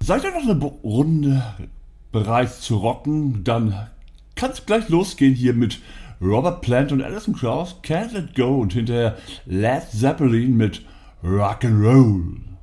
Seid ihr noch eine Runde bereit zu rocken? Dann kann es gleich losgehen hier mit Robert Plant und Alison Krauss, Can't Let Go und hinterher Led Zeppelin mit Rock'n'Roll.